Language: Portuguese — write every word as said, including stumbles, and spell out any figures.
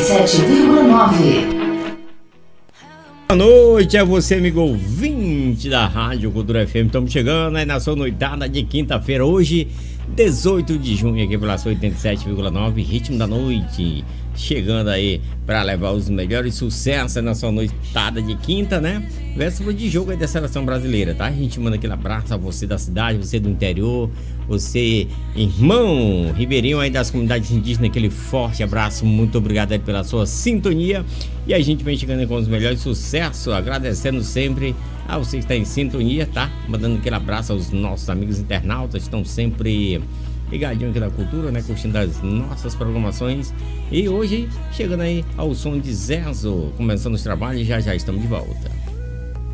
sete vírgula nove. Boa noite, é você, amigo ouvinte da Rádio Cultura F M. Estamos chegando aí na sua noitada de quinta-feira, hoje, dezoito de junho, aqui pela sua oitenta e sete vírgula nove, ritmo da noite. Chegando aí para levar os melhores sucessos na sua noitada de quinta, né? Véspera de jogo aí da seleção brasileira, tá? A gente manda aquele abraço a você da cidade, você do interior, você, irmão ribeirinho aí das comunidades indígenas, aquele forte abraço, muito obrigado aí pela sua sintonia. E a gente vem chegando aí com os melhores sucessos, agradecendo sempre a você que está em sintonia, tá? Mandando aquele abraço aos nossos amigos internautas, estão sempre ligadinho aqui da cultura, né? Curtindo as nossas programações. E hoje, chegando aí ao som de Zezo, começando os trabalhos, já já estamos de volta.